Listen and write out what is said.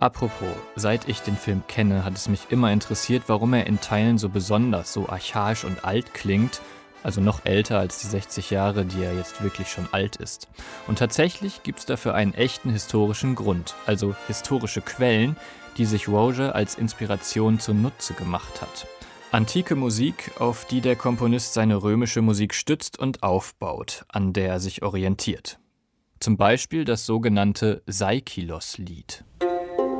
Apropos, seit ich den Film kenne, hat es mich immer interessiert, warum er in Teilen so besonders, so archaisch und alt klingt, also noch älter als die 60 Jahre, die er jetzt wirklich schon alt ist. Und tatsächlich gibt es dafür einen echten historischen Grund, also historische Quellen, die sich Roger als Inspiration zunutze gemacht hat. Antike Musik, auf die der Komponist seine römische Musik stützt und aufbaut, an der er sich orientiert. Zum Beispiel das sogenannte Saikilos-Lied.